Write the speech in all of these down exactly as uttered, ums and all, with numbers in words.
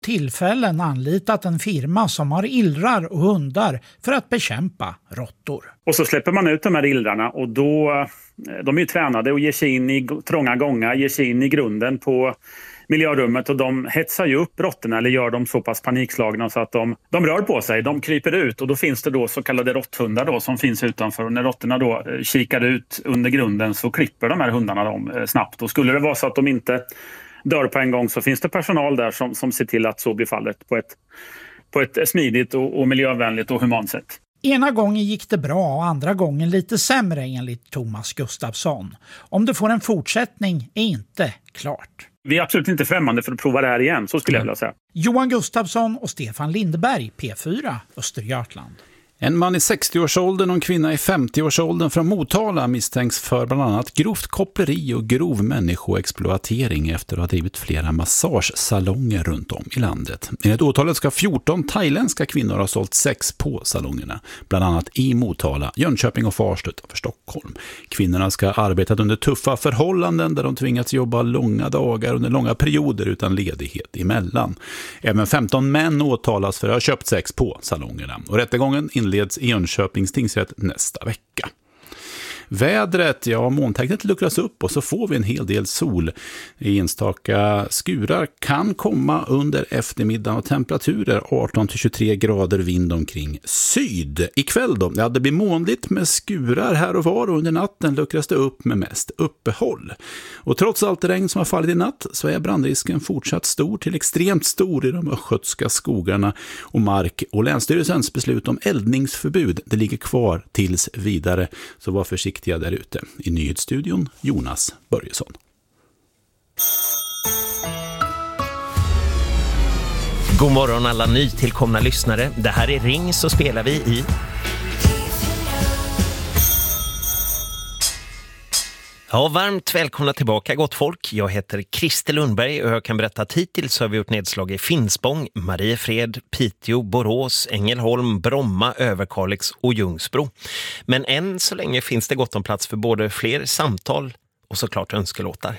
tillfällen anlitat en firma som har illrar och hundar för att bekämpa råttor. Och så släpper man ut de här illrarna och då, de är ju tränade och ger sig in i trånga gångar, ger sig in i grunden på miljörummet och de hetsar ju upp råttorna eller gör dem så pass panikslagna så att de, de rör på sig, de kryper ut och då finns det då så kallade råtthundar då som finns utanför och när råttorna då kikar ut under grunden så klipper de här hundarna dem snabbt och skulle det vara så att de inte dör på en gång så finns det personal där som, som ser till att så blir fallet på ett, på ett smidigt och, och miljövänligt och humant sätt. Ena gången gick det bra och andra gången lite sämre enligt Thomas Gustafsson. Om det får en fortsättning är inte klart. Vi är absolut inte främmande för att prova det här igen, så skulle jag vilja säga. Johan Gustafsson och Stefan Lindeberg, P fyra, Östergötland. En man i sextio-årsåldern och en kvinna i femtio-årsåldern från Motala misstänks för bland annat grovt koppleri och grov människoexploatering efter att ha drivit flera massagesalonger runt om i landet. Enligt åtalet ska fjorton thailändska kvinnor ha sålt sex på salongerna, bland annat i Motala, Jönköping och Farsta utanför Stockholm. Kvinnorna ska ha arbetat under tuffa förhållanden där de tvingats jobba långa dagar under långa perioder utan ledighet emellan. Även femton män åtalas för att ha köpt sex på salongerna och rättegången inleds i Jönköpings tingsrätt nästa vecka. Vädret, ja, molntäcket luckras upp och så får vi en hel del sol. Enstaka skurar kan komma under eftermiddagen och temperaturer arton till tjugotre grader, vind omkring syd. Ikväll då, ja, det blir molnigt med skurar här och var och under natten luckras det upp med mest uppehåll. Och trots allt regn som har fallit i natt så är brandrisken fortsatt stor till extremt stor i de östgötska skogarna och mark, och Länsstyrelsens beslut om eldningsförbud det ligger kvar tills vidare, så var försiktig där ute. I nyhetsstudion Jonas Börjesson. God morgon alla nytillkomna lyssnare. Det här är Ring, så spelar vi i Ja, varmt välkomna tillbaka gott folk. Jag heter Christer Lundberg och jag kan berätta att hittills har vi gjort nedslag i Finspång, Mariefred, Piteå, Borås, Ängelholm, Bromma, Överkalix och Ljungsbro. Men än så länge finns det gott om plats för både fler samtal och såklart önskelåtar.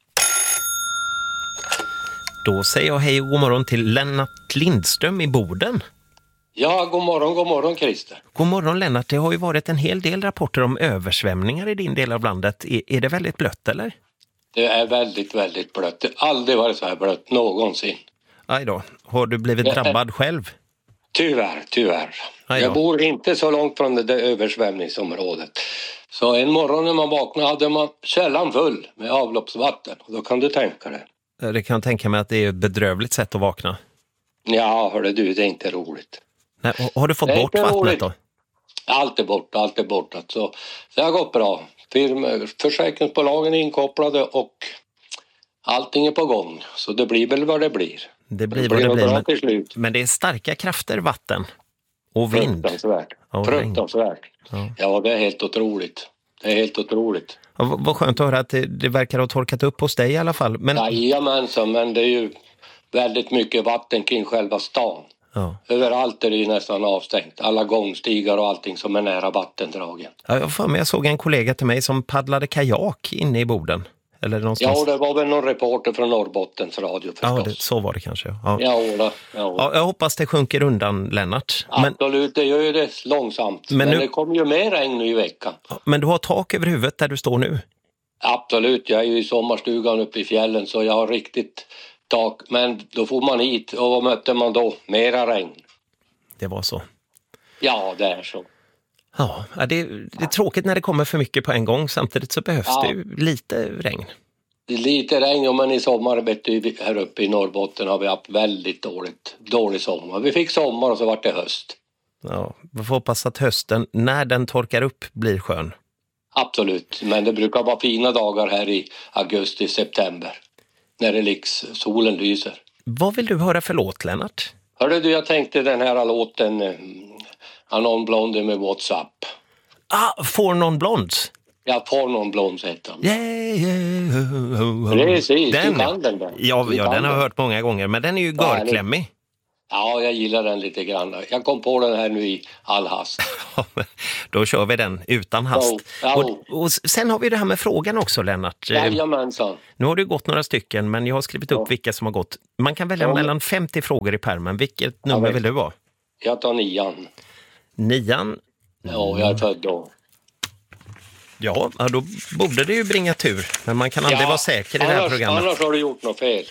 Då säger jag hej och god morgon till Lennart Lindström i Boden. Ja, god morgon, god morgon Christer. God morgon Lennart, det har ju varit en hel del rapporter om översvämningar i din del av landet. Är, är det väldigt blött eller? Det är väldigt, väldigt blött. Det har aldrig varit så här blött någonsin. Aj då, har du blivit det drabbad är... själv? Tyvärr, tyvärr. Jag bor inte så långt från det där översvämningsområdet. Så en morgon när man vaknade hade man källan full med avloppsvatten. Och då kan du tänka dig. Det kan jag tänka mig att det är ett bedrövligt sätt att vakna. Ja, hörde du, det är inte roligt. Nej, har du fått bort vattnet roligt. Då? Allt är bort, allt är bort. Så det har gått bra. Firma, försäkringsbolagen är inkopplade och allting är på gång. Så det blir väl vad det blir. Det blir vad det, det blir, men, slut. men det är starka krafter, vatten och vind. Fruktansvärt. Och Fruktansvärt. Ja. ja, det är helt otroligt. Det är helt otroligt. Ja, vad skönt att höra att det, det verkar ha torkat upp hos dig i alla fall. Men... Jajamensan, men det är ju väldigt mycket vatten kring själva stan. Ja. Överallt är det ju nästan avstängt. Alla gångstigar och allting som är nära vattendragen. Ja, jag, för mig, jag såg en kollega till mig som paddlade kajak inne i Boden. Eller någonstans. Ja, det var väl någon reporter från Norrbottens radio förstås. Ja, det, så var det kanske. Ja, ja, ja, ja. Jag hoppas det sjunker undan, Lennart. Men... Absolut, det gör ju det långsamt. Men, men nu... det kommer ju mer regn nu i veckan. Men du har tak över huvudet där du står nu? Absolut, jag är ju i sommarstugan uppe i fjällen så jag har riktigt... tak. Men då får man hit och vad mötte man då? Mera regn. Det var så. Ja, det är så. Ja, det är, det är tråkigt när det kommer för mycket på en gång. Samtidigt så behövs ja. det ju lite regn. Lite regn, ja, men i sommar här uppe i Norrbotten har vi haft väldigt dåligt, dålig sommar. Vi fick sommar och så var det höst. Ja, vi får hoppas att hösten, när den torkar upp, blir skön. Absolut, men det brukar vara fina dagar här i augusti, september. När det liksom solen lyser. Vad vill du höra för låt, Lennart? Hörde du, jag tänkte den här låten eh, Anon Blonde med WhatsApp. Ah, For Non Blondes? Ja, For Non Blondes heter den. Yeah, yeah, oh, oh. Precis, den, du kan den där. Ja, ja den har jag hört många gånger, men den är ju görklämmig. Ja, jag gillar den lite grann. Jag kom på den här nu i all hast. Då kör vi den utan hast. Oh, oh. Och, och sen har vi det här med frågan också, Lennart. Jajamensan. Nu har det gått några stycken, men jag har skrivit upp oh. vilka som har gått. Man kan välja oh. mellan femtio frågor i pärmen. Vilket nummer ja, vill du ha? Jag tar nian. Nian? Ja, jag är född då. Ja, då borde det ju bringa tur. Men man kan aldrig ja, vara säker i annars, det här programmet. Annars har du gjort något fel.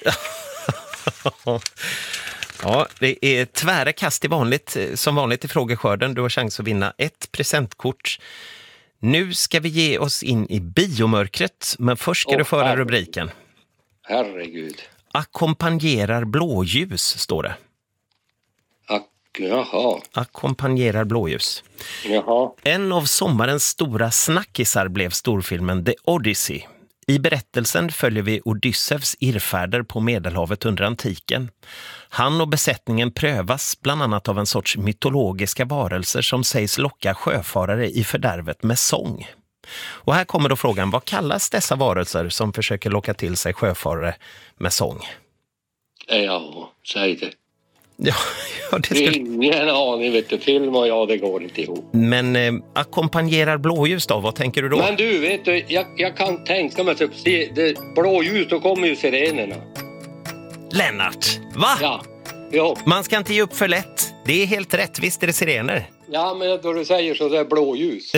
Ja, det är tvära kast i vanligt, som vanligt i frågeskörden. Du har chans att vinna ett presentkort. Nu ska vi ge oss in i biomörkret, men först ska oh, du föra herregud. rubriken. Herregud. Ackompanjerar blåljus, står det. Ak- Jaha. Ackompanjerar blåljus. Jaha. En av sommarens stora snackisar blev storfilmen The Odyssey. I berättelsen följer vi Odysseus irrfärder på Medelhavet under antiken. Han och besättningen prövas bland annat av en sorts mytologiska varelser som sägs locka sjöfarare i fördärvet med sång. Och här kommer då frågan, vad kallas dessa varelser som försöker locka till sig sjöfarare med sång? Ja, säg det. Ja, ja, det ska... Ingen aning, vet du, film och jag, det går inte ihop. Men eh, ackompanjerar blåljus då, vad tänker du då? Men du, vet du, jag, jag kan tänka mig typ, se, det, blåljus, då kommer ju sirenerna. Lennart, va? Ja, ja. Man ska inte ge upp för lätt. Det är helt rätt, visst är det sirener? Ja, men då du säger så, det är blåljus.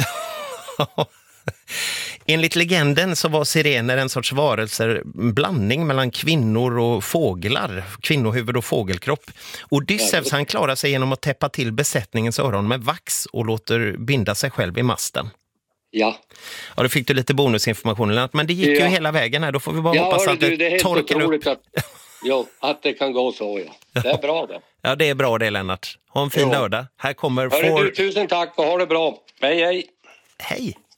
Enligt legenden så var sirener en sorts varelser, blandning mellan kvinnor och fåglar, kvinnohuvud och fågelkropp. Odysseus han klarar sig genom att täppa till besättningens öron med vax och låter binda sig själv i masten. Ja. Ja, då fick du lite bonusinformation, men det gick ja. ju hela vägen här. Då får vi bara ja, hoppas att det, det torkar upp. Att, jo, att det kan gå så, ja. Det är bra det. Ja, det är bra det, Lennart. Ha en fin jo. lördag. Här kommer... Hörru for... du, tusen tack och ha det bra. Hej, hej. Hej.